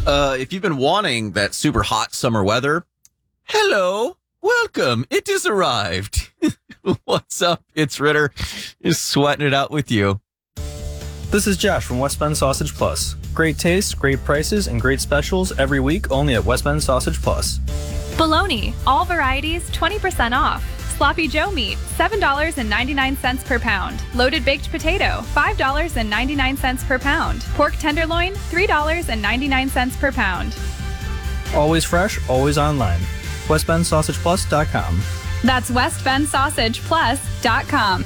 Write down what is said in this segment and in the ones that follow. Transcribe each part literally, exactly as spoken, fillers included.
Uh, if you've been wanting that super hot summer weather, hello, welcome. It has arrived. What's up? It's Ritter. Just sweating it out with you. This is Josh from West Bend Sausage Plus. Great taste, great prices, and great specials every week only at West Bend Sausage Plus. Bologna, all varieties, twenty percent off. Sloppy Joe meat, seven dollars and ninety-nine cents per pound. Loaded baked potato, five dollars and ninety-nine cents per pound. Pork tenderloin, three dollars and ninety-nine cents per pound. Always fresh, always online. west bend sausage plus dot com. That's west bend sausage plus dot com.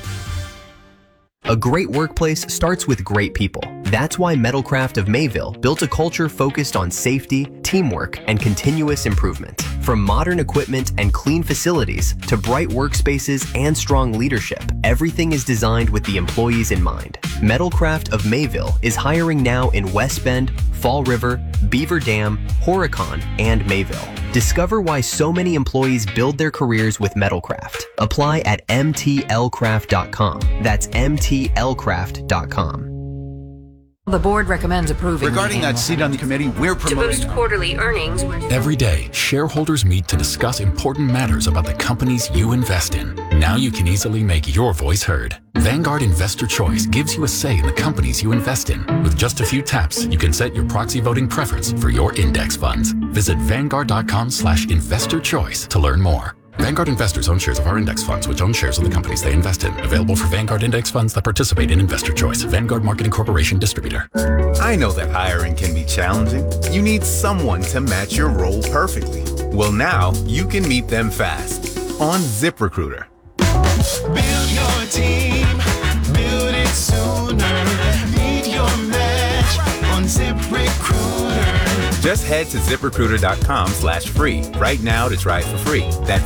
A great workplace starts with great people. That's why Metalcraft of Mayville built a culture focused on safety, teamwork, and continuous improvement. From modern equipment and clean facilities to bright workspaces and strong leadership, everything is designed with the employees in mind. Metalcraft of Mayville is hiring now in West Bend, Fall River, Beaver Dam, Horicon, and Mayville. Discover why so many employees build their careers with Metalcraft. Apply at m t l craft dot com. That's m t l craft dot com. The board recommends approving. Regarding that seat on the committee, we're promoting... To boost quarterly earnings... Every day, shareholders meet to discuss important matters about the companies you invest in. Now you can easily make your voice heard. Vanguard Investor Choice gives you a say in the companies you invest in. With just a few taps, you can set your proxy voting preference for your index funds. Visit vanguard.com slash investor choice to learn more. Vanguard investors own shares of our index funds, which own shares of the companies they invest in. Available for Vanguard index funds that participate in Investor Choice. Vanguard Marketing Corporation Distributor. I know that hiring can be challenging. You need someone to match your role perfectly. Well, now you can meet them fast on ZipRecruiter. Build your team, build it sooner. Meet your match on ZipRecruiter. Just head to ZipRecruiter.com slash free right now to try it for free. That's